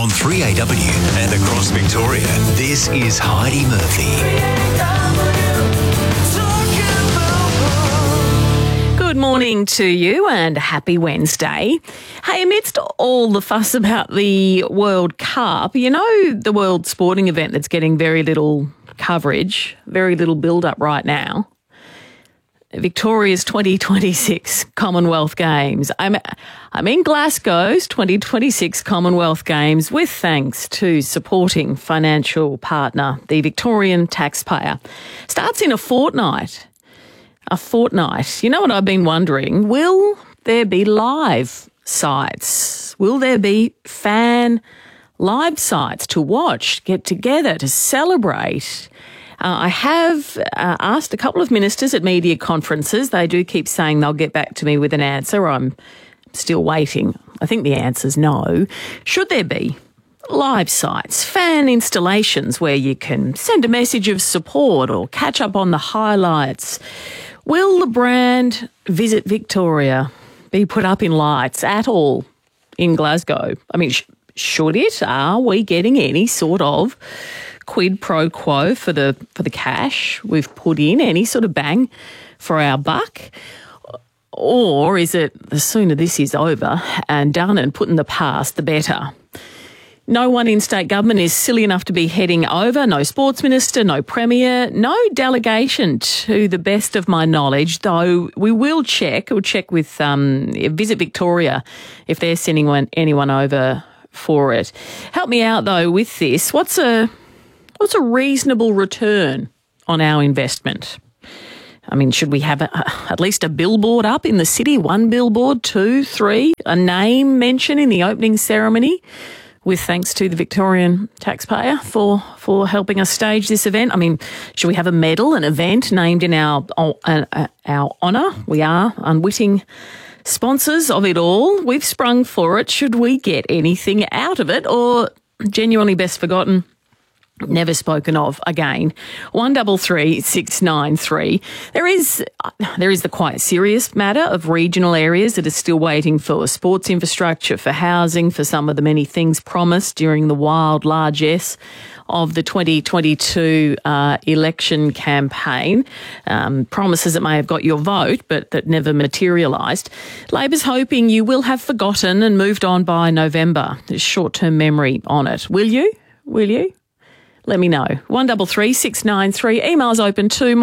On 3AW and across Victoria, this is Heidi Murphy. Good morning to you and happy Wednesday. Hey, amidst all the fuss about the World Cup, you know the world sporting event that's getting very little coverage, very little build-up right now? Victoria's 2026 Commonwealth Games. I'm in Glasgow's 2026 Commonwealth Games with thanks to supporting financial partner, the Victorian taxpayer. Starts in a fortnight. You know what I've been wondering? Will there be live sites? Will there be fan live sites to watch, get together, to celebrate? I have asked a couple of ministers at media conferences. They do keep saying they'll get back to me with an answer. I'm still waiting. I think the answer's no. Should there be live sites, fan installations where you can send a message of support or catch up on the highlights? Will the brand Visit Victoria be put up in lights at all in Glasgow? I mean, should it? Are we getting any sort of quid pro quo for the cash we've put in, any sort of bang for our buck? Or is it the sooner this is over and done and put in the past, the better? No one in state government is silly enough to be heading over. No sports minister, no premier, no delegation to the best of my knowledge, though we will check. We'll check with Visit Victoria if they're sending anyone over for it. Help me out, though, with this. What's a reasonable return on our investment? I mean, should we have at least a billboard up in the city? One billboard, 2, 3, a name mention in the opening ceremony? With thanks to the Victorian taxpayer for helping us stage this event. I mean, should we have a medal, an event named in our honour? We are unwitting sponsors of it all. We've sprung for it. Should we get anything out of it, or genuinely best forgotten, never spoken of again? 133 693. There is the quite serious matter of regional areas that are still waiting for sports infrastructure, for housing, for some of the many things promised during the wild largesse of the 2022 election campaign. Promises that may have got your vote, but that never materialised. Labor's hoping you will have forgotten and moved on by November. There's short-term memory on it. Will you? Let me know. 133 693. Emails open too,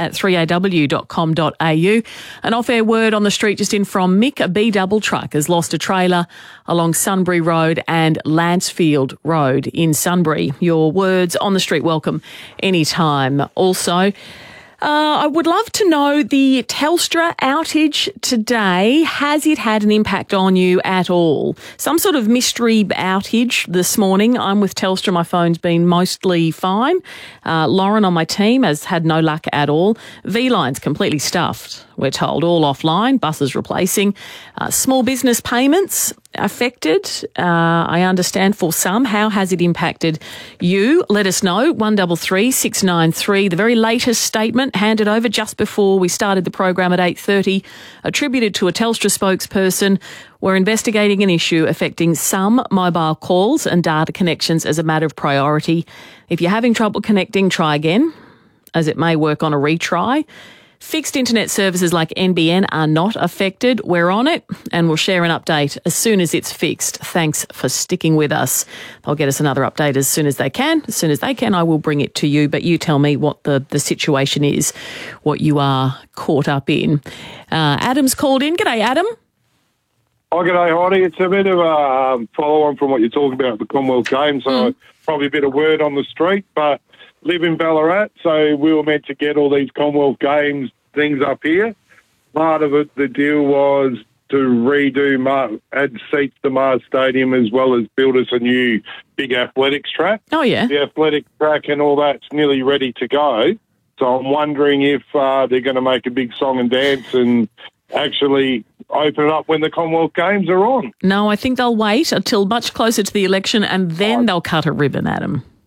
mornings@3aw.com.au. An off-air word on the street just in from Mick. A B-double truck has lost a trailer along Sunbury Road and Lancefield Road in Sunbury. Your words on the street welcome anytime. Also, I would love to know the Telstra outage today. Has it had an impact on you at all? Some sort of mystery outage this morning. I'm with Telstra. My phone's been mostly fine. Lauren on my team has had no luck at all. V-Line's completely stuffed, we're told, all offline, buses replacing. Small business payments affected, I understand, for some. How has it impacted you? Let us know. 133 693. The very latest statement handed over just before we started the program at 8:30, attributed to a Telstra spokesperson. We're investigating an issue affecting some mobile calls and data connections as a matter of priority. If you're having trouble connecting, try again, as it may work on a retry. Fixed internet services like NBN are not affected. We're on it and we'll share an update as soon as it's fixed. Thanks for sticking with us. They'll get us another update as soon as they can. As soon as they can, I will bring it to you. But you tell me what the situation is, what you are caught up in. Adam's called in. G'day, Adam. Oh, g'day, Heidi. It's a bit of a follow-on from what you're talking about, the Commonwealth Games. So probably a bit of word on the street, but live in Ballarat, so we were meant to get all these Commonwealth Games things up here. Part of it, the deal was to redo, add seats to Mars Stadium, as well as build us a new big athletics track. Oh, yeah. The athletics track and all that's nearly ready to go. So I'm wondering if they're going to make a big song and dance and actually open it up when the Commonwealth Games are on. No, I think they'll wait until much closer to the election and then they'll cut a ribbon, Adam.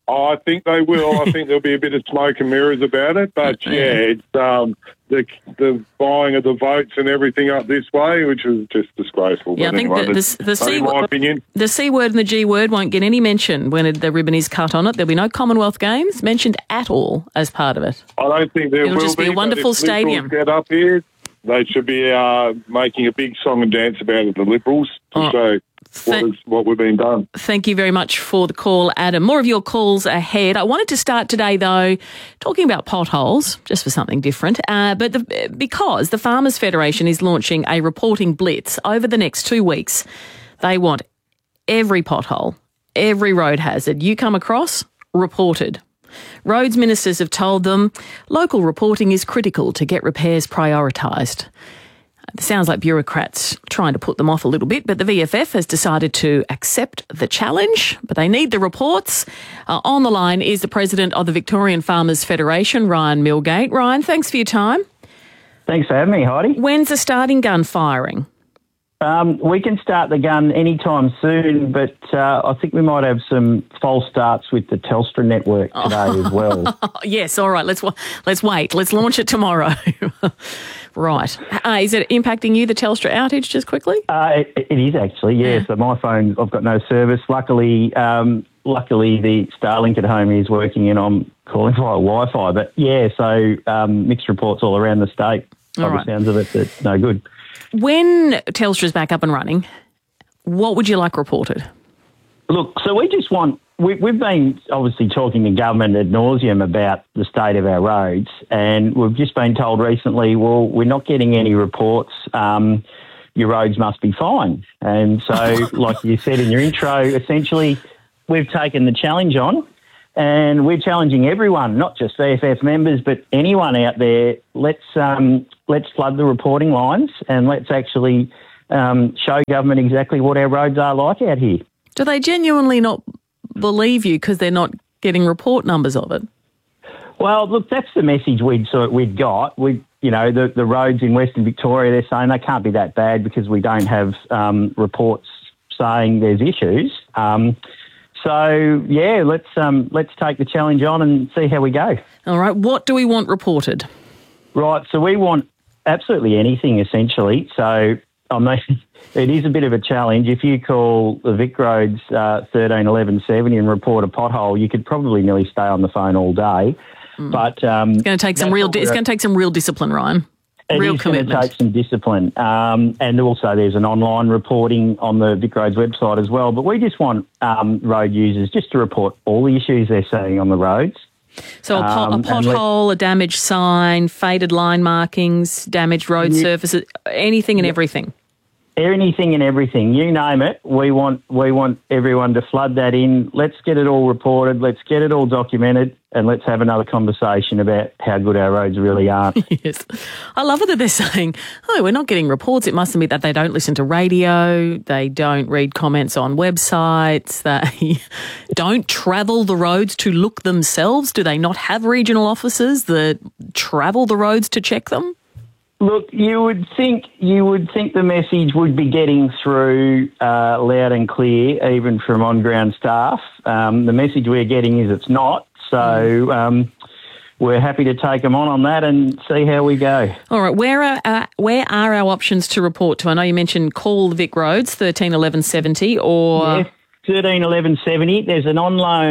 I think they will. I think there'll be a bit of smoke and mirrors about it. But, it's the buying of the votes and everything up this way, which is just disgraceful. Yeah, but I think anyway, the C in my opinion. The C word and the G word won't get any mention when the ribbon is cut on it. There'll be no Commonwealth Games mentioned at all as part of it. I don't think there It'll will just be a but wonderful if Liberals stadium. Get up here. They should be making a big song and dance about it, the Liberals, to show what we've been done. Thank you very much for the call, Adam. More of your calls ahead. I wanted to start today, though, talking about potholes, just for something different. Because the Farmers Federation is launching a reporting blitz over the next 2 weeks. They want every pothole, every road hazard you come across reported. Roads ministers have told them local reporting is critical to get repairs prioritised. It sounds like bureaucrats trying to put them off a little bit, but the VFF has decided to accept the challenge, but they need the reports. On the line is the president of the Victorian Farmers Federation, Ryan Milgate. Ryan, thanks for your time. Thanks for having me, Heidi. When's the starting gun firing? We can start the gun anytime soon, but I think we might have some false starts with the Telstra network today as well. Yes, all right. Let's wait. Let's launch it tomorrow. Right. Is it impacting you, the Telstra outage, just quickly? It is actually, yeah. So my phone, I've got no service. Luckily, the Starlink at home is working and I'm calling via Wi-Fi. But yeah, so mixed reports all around the state. By the sounds of it, that's no good. When Telstra's back up and running, what would you like reported? Look, so we just want... We've been obviously talking to government ad nauseum about the state of our roads, and we've just been told recently, well, we're not getting any reports. Your roads must be fine. And so, like you said in your intro, essentially we've taken the challenge on, and we're challenging everyone, not just VFF members, but anyone out there. Let's flood the reporting lines and let's actually show government exactly what our roads are like out here. Do they genuinely not believe you because they're not getting report numbers of it? Well, look, that's the message we'd got. The roads in Western Victoria, they're saying they can't be that bad because we don't have reports saying there's issues. So yeah, let's take the challenge on and see how we go. All right, what do we want reported? Right, so we want absolutely anything essentially. So I mean, it is a bit of a challenge. If you call the Vic Roads 13 11 70 and report a pothole, you could probably nearly stay on the phone all day. But it's going to take some real discipline, Ryan. Real commitment. Going to take some discipline. And also there's an online reporting on the Vic Roads website as well. But we just want road users just to report all the issues they're seeing on the roads. So a pothole, a damaged sign, faded line markings, damaged road surfaces, anything and everything. Anything and everything, you name it. We want everyone to flood that in. Let's get it all reported. Let's get it all documented, and let's have another conversation about how good our roads really are. Yes, I love it that they're saying, "Oh, we're not getting reports." It must be that they don't listen to radio, they don't read comments on websites, they don't travel the roads to look themselves. Do they not have regional officers that travel the roads to check them? Look, you would think the message would be getting through loud and clear, even from on-ground staff. The message we're getting is it's not. So we're happy to take them on that and see how we go. All right, where are our options to report to? I know you mentioned call the Vic Roads 13 11 70 or. Yes. 13 11 70. There's an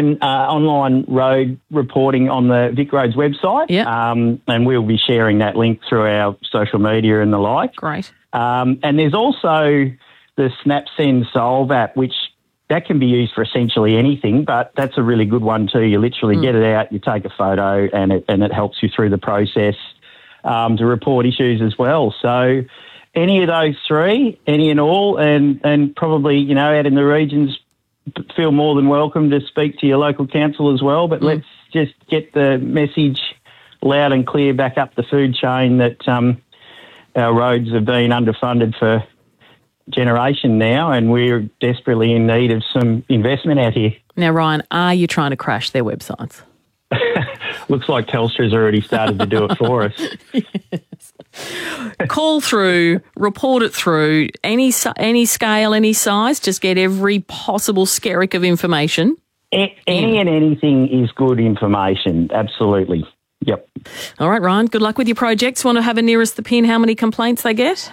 online road reporting on the Vic Roads website. Yep. And we'll be sharing that link through our social media and the like. Great. And there's also the SnapSend Solve app, which that can be used for essentially anything, but that's a really good one too. You literally get it out, you take a photo, and it helps you through the process to report issues as well. So any of those three, any and all, and probably, out in the regions, feel more than welcome to speak to your local council as well, but let's just get the message loud and clear back up the food chain that our roads have been underfunded for generation now, and we're desperately in need of some investment out here. Now, Ryan, are you trying to crash their websites? Looks like Telstra's already started to do it for us. Yes. Call through, report it through, any scale, any size, just get every possible skerrick of information. Any and anything is good information. Absolutely. Yep. All right, Ryan, good luck with your projects. Want to have a nearest the pin how many complaints they get?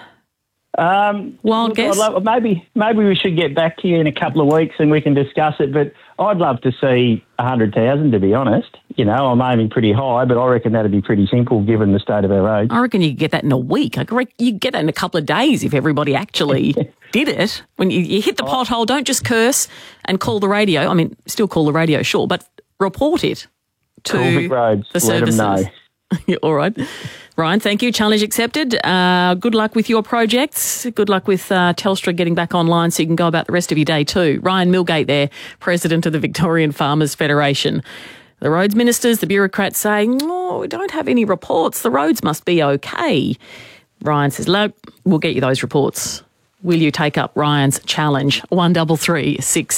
Wild guess? Maybe we should get back to you in a couple of weeks and we can discuss it, but I'd love to see 100,000, to be honest. You know, I'm aiming pretty high, but I reckon that'd be pretty simple given the state of our roads. I reckon you could get that in a week. I reckon you could get that in a couple of days if everybody actually did it. When you hit the pothole, don't just curse and call the radio. I mean, still call the radio, sure, but report it to Vic Roads, the services. Let them know. All right. Ryan, thank you. Challenge accepted. Good luck with your projects. Good luck with Telstra getting back online so you can go about the rest of your day too. Ryan Milgate there, President of the Victorian Farmers Federation. The roads ministers, the bureaucrats saying, we don't have any reports. The roads must be okay. Ryan says, look, we'll get you those reports. Will you take up Ryan's challenge? 133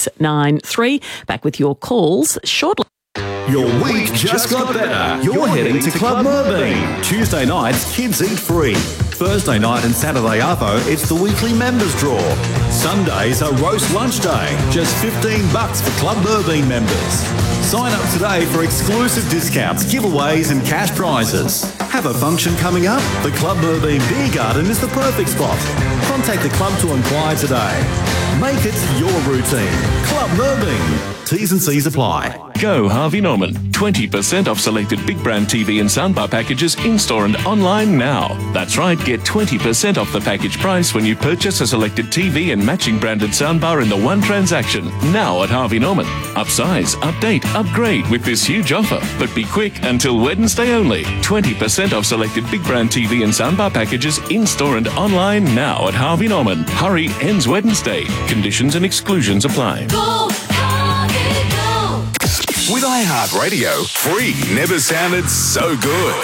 693. Back with your calls shortly. Your week just got better. You're heading to Club Merbein. Tuesday nights, kids eat free. Thursday night and Saturday arvo, it's the weekly members draw. Sundays are roast lunch day. Just $15 for Club Merbein members. Sign up today for exclusive discounts, giveaways and cash prizes. Have a function coming up? The Club Merbein Beer Garden is the perfect spot. Contact the club to inquire today. Make it your routine. Club Merbein. T's and C's apply. Go Harvey Norman. 20% off selected big brand TV and soundbar packages in-store and online now. That's right, get 20% off the package price when you purchase a selected TV and matching branded soundbar in the one transaction. Now at Harvey Norman. Upsize, update, upgrade with this huge offer. But be quick until Wednesday only. 20% off selected big brand TV and soundbar packages in-store and online now at Harvey Norman. Hurry, ends Wednesday. Conditions and exclusions apply. Go, Harvey, go. With iHeartRadio, free never sounded so good.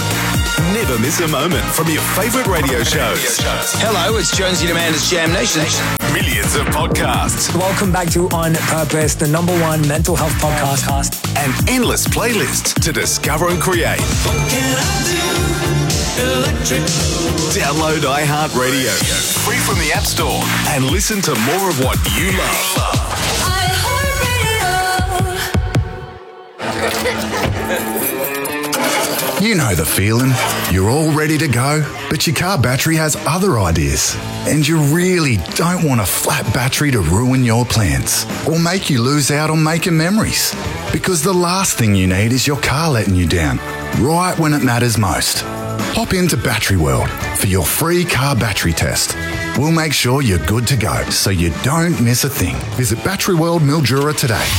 Never miss a moment from your favourite radio shows. Hello, it's Jonesy Demander's Jam Nation. Millions of podcasts Welcome back to On Purpose, the #1 mental health podcast. and endless playlists to discover and create. Download iHeartRadio free from the App Store and listen to more of what you love. You know the feeling. You're all ready to go, but your car battery has other ideas. And you really don't want a flat battery to ruin your plans or make you lose out on making memories. Because the last thing you need is your car letting you down, right when it matters most. Hop into Battery World for your free car battery test. We'll make sure you're good to go so you don't miss a thing. Visit Battery World Mildura today.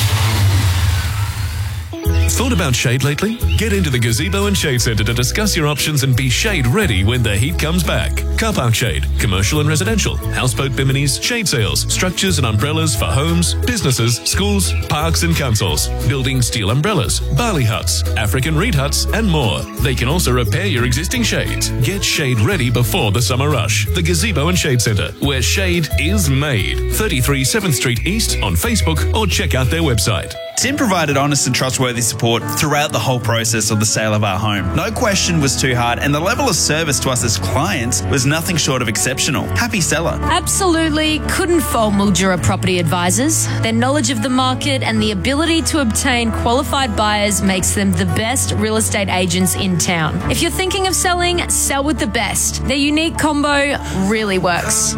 Thought about shade lately? Get into the Gazebo and Shade Centre to discuss your options and be shade ready when the heat comes back. Car park shade, commercial and residential, houseboat biminis, shade sails, structures and umbrellas for homes, businesses, schools, parks and councils, building steel umbrellas, barley huts, African reed huts and more. They can also repair your existing shades. Get shade ready before the summer rush. The Gazebo and Shade Centre, where shade is made. 33 7th Street East on Facebook or check out their website. Tim provided honest and trustworthy support throughout the whole process of the sale of our home. No question was too hard, and the level of service to us as clients was nothing short of exceptional. Happy seller. Absolutely couldn't fault Mildura Property Advisors. Their knowledge of the market and the ability to obtain qualified buyers makes them the best real estate agents in town. If you're thinking of selling, sell with the best. Their unique combo really works.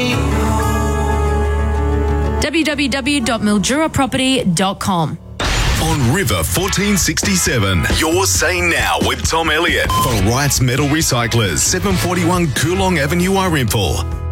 www.milduraproperty.com. On River 1467, you're saying now with Tom Elliott for Wright's Metal Recyclers, 741 Coolong Avenue, Irimple.